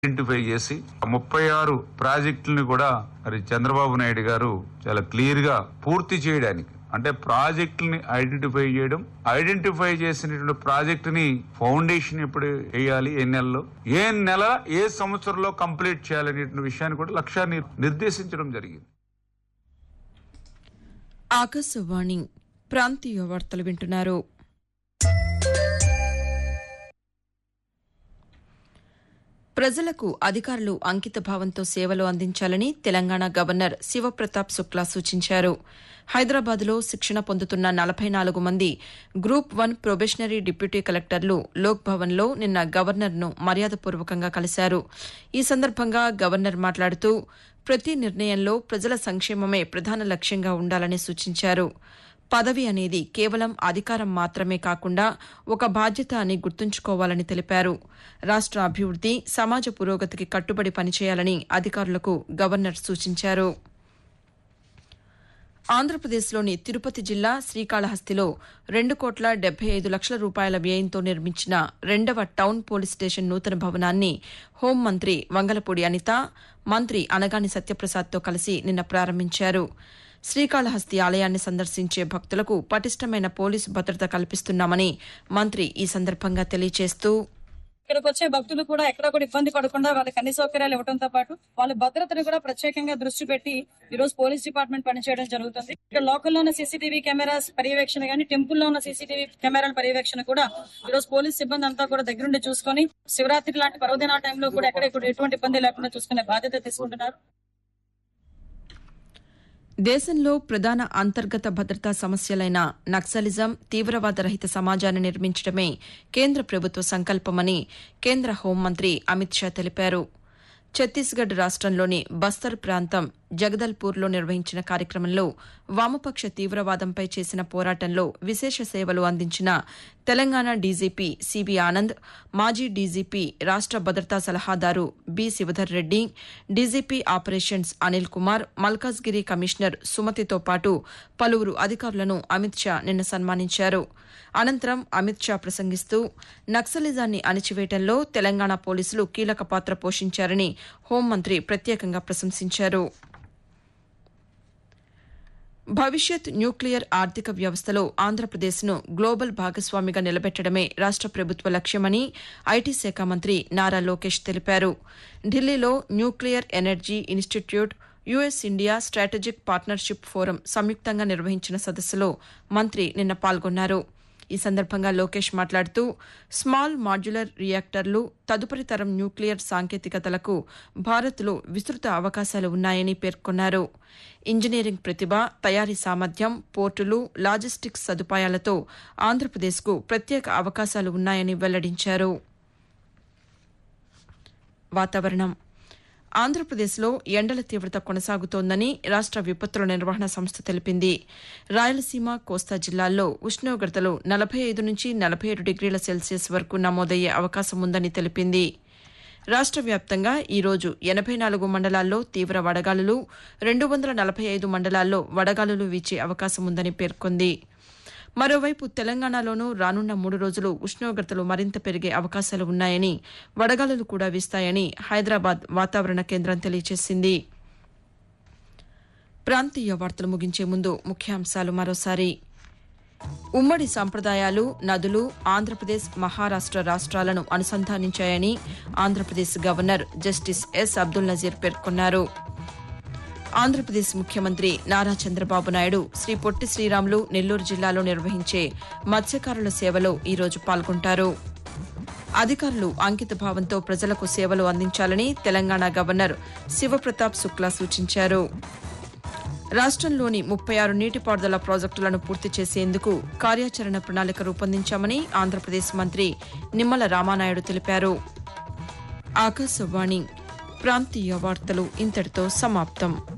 Identify చేసి 36 ప్రాజెక్టులను కూడా మరి చంద్రబాబు నాయుడు గారు చాలా క్లియర్ గా పూర్తి చేయడానికి, అంటే ప్రాజెక్టుని ఐడెంటిఫై చేయడం, ఐడెంటిఫై చేసినటువంటి ప్రాజెక్టుని ఫౌండేషన్ ఎప్పుడు వేయాలి, ఏ నెల ఏ సంవత్సరంలో కంప్లీట్ చేయాలనే విషయాన్ని కూడా లక్ష్యాన్ని నిర్దేశించడం జరిగింది. ఆకాశవాణి ప్రాంతీయ వార్తలు వింటున్నారు. ప్రజలకు అధికారులు అంకిత భావంతో సేవలు అందించాలని తెలంగాణ గవర్నర్ శివప్రతాప్ శుక్లా సూచించారు. హైదరాబాద్లో శిక్షణ పొందుతున్న 44 మంది గ్రూప్ 1 ప్రొబేషనరీ డిప్యూటీ కలెక్టర్లు లోక్ భవన్లో నిన్న గవర్నర్ను మర్యాదపూర్వకంగా కలిశారు. ఈ సందర్భంగా గవర్నర్ మాట్లాడుతూ ప్రతి నిర్ణయంలో ప్రజల సంక్షేమమే ప్రధాన లక్ష్యంగా ఉండాలని సూచించారు. పదవి అనేది కేవలం అధికారం మాత్రమే కాకుండా ఒక బాధ్యత అని గుర్తుంచుకోవాలని తెలిపారు. రాష్ట్ర అభివృద్ది, సమాజ పురోగతికి కట్టుబడి పనిచేయాలని అధికారులకు గవర్నర్ సూచించారు. ఆంధ్రప్రదేశ్లోని తిరుపతి జిల్లా శ్రీకాళహస్తిలో 2,75 లక్షల రూపాయల వ్యయంతో నిర్మించిన 2వ టౌన్ పోలీస్ స్టేషన్ నూతన భవనాన్ని హోంమంత్రి వంగలపూడి అనిత, మంత్రి అనగాని సత్యప్రసాద్తో కలిసి నిన్న ప్రారంభించారు. శ్రీకాళహస్తి ఆలయాన్ని సందర్శించే భక్తులకు పటిష్టమైన పోలీసు భద్రత కల్పిస్తున్నామని మంత్రి ఈ సందర్భంగా తెలియజేస్తూ, ఇక్కడికి వచ్చే భక్తులు కూడా ఎక్కడ కూడా ఇబ్బంది పడకుండా వాళ్ళకి అన్ని సౌకర్యాలు ఇవ్వడంతో పాటు వాళ్ళ భద్రతను కూడా ప్రత్యేకంగా దృష్టి పెట్టి ఈ రోజు పోలీస్ డిపార్ట్మెంట్ పనిచేయడం జరుగుతుంది. ఇక్కడ లోకల్లో ఉన్న సీసీటీవీ కెమెరాస్ పర్యవేక్షణ కానీ, టెంపుల్లో ఉన్న సీసీటీవీ కెమెరాల పర్యవేక్షణ కూడా ఈ రోజు పోలీస్ సిబ్బంది అంతా కూడా దగ్గరుండి చూసుకొని శివరాత్రి లాంటి పర్వదినాల టైంలో కూడా ఎక్కడ ఎటువంటి ఇబ్బంది లేకుండా చూసుకునే బాధ్యత తీసుకుంటున్నారు. దేశంలో ప్రధాన అంతర్గత భద్రతా సమస్యలైన నక్సలిజం, తీవ్రవాద రహిత సమాజాన్ని నిర్మించడమే కేంద్ర ప్రభుత్వ సంకల్పమని కేంద్ర హోంమంత్రి అమిత్ షా తెలిపారు. ఛత్తీస్గఢ్ రాష్టంలోని బస్తర్ ప్రాంతం జగదల్పూర్లో నిర్వహించిన కార్యక్రమంలో వామపక్ష తీవ్రవాదంపై చేసిన పోరాటంలో విశేష సేవలు అందించిన తెలంగాణ డీజీపీ సివి ఆనంద్, మాజీ డీజీపీ రాష్ట భద్రతా సలహాదారు B Shivadhar Reddy, DGP operations Anil Kumar, Malkajgiri commissioner సుమతితో పాటు పలువురు అధికారులను అమిత్ షా నిన్న సన్మానించారు. అనంతరం అమిత్ షా ప్రసంగిస్తూ నక్సలిజాన్ని అణిచివేయడంలో తెలంగాణ పోలీసులు కీలక పాత్ర పోషించారని హోంమంత్రి ప్రత్యేకంగా ప్రశంసించారు. భవిష్యత్ న్యూక్లియర్ ఆర్థిక వ్యవస్థలో ఆంధ్రప్రదేశ్ను గ్లోబల్ భాగస్వామిగా నిలబెట్టడమే రాష్ట ప్రభుత్వ లక్ష్యమని ఐటీ శాఖ మంత్రి నారా లోకేష్ తెలిపారు. ఢిల్లీలో nuclear energy institute, US India strategic partnership forum సంయుక్తంగా నిర్వహించిన సదస్సులో మంత్రి నిన్న పాల్గొన్నారు. ఈ సందర్భంగా లోకేష్ మాట్లాడుతూ స్మాల్ మాడ్యులర్ రియాక్టర్లు, తదుపరి తరం న్యూక్లియర్ సాంకేతికతలకు భారత్లో విస్తృత అవకాశాలు ఉన్నాయని పేర్కొన్నారు. ఇంజనీరింగ్ ప్రతిభ, తయారీ సామర్థ్యం, పోర్టులు, లాజిస్టిక్స్ సదుపాయాలతో ఆంధ్రప్రదేశ్కు ప్రత్యేక అవకాశాలు ఉన్నాయని వెల్లడించారు. వాతావరణం. ఆంధ్రప్రదేశ్లో ఎండల తీవ్రత కొనసాగుతోందని రాష్ట విపత్తుల నిర్వహణ సంస్థ తెలిపింది. రాయలసీమ, కోస్తా జిల్లాల్లో ఉష్ణోగ్రతలు 45 నుంచి 47 డిగ్రీల సెల్సియస్ వరకు నమోదయ్యే అవకాశం ఉందని తెలిపింది. రాష్ట వ్యాప్తంగా ఈరోజు 84 మండలాల్లో తీవ్ర వడగాలులు, 245 మండలాల్లో వడగాలులు వీచే అవకాశం ఉందని పేర్కొంది. మరోవైపు తెలంగాణలోనూ రానున్న 3 రోజులు ఉష్ణోగ్రతలు మరింత పెరిగే అవకాశాలు ఉన్నాయని, వడగాలులు కూడా వీస్తాయని హైదరాబాద్ వాతావరణ కేంద్రం తెలియజేసింది. ప్రాంతీయ వార్తలు ముగించే ముందు ముఖ్యాంశాలు మరోసారి. ఉమ్మడి సంప్రదాయాలు, నదులు ఆంధ్రప్రదేశ్, మహారాష్ట రాష్ట్రాలను అనుసంధానించాయని Andhra Pradesh governor justice yes Abdul Nazir పేర్కొన్నారు. ఆంధ్రప్రదేశ్ ముఖ్యమంత్రి నారా చంద్రబాబు నాయుడు శ్రీ పొట్టి శ్రీరాములు నెల్లూరు జిల్లాలో నిర్వహించే మత్స్యకారుల సేవలో ఈరోజు పాల్గొంటారు. అధికారులు అంకిత భావంతో ప్రజలకు సేవలు అందించాలని తెలంగాణ గవర్నర్ శివప్రతాప్ శుక్లా సూచించారు. రాష్టంలోని 36 నీటిపారుదల ప్రాజెక్టులను పూర్తి చేసేందుకు కార్యాచరణ ప్రణాళిక రూపొందించామని ఆంధ్రప్రదేశ్ మంత్రి నిమ్మల రామానాయుడు తెలిపారు. ఆకాశవాణి ప్రాంతీయ వార్తలు ఇంతటితో సమాప్తం.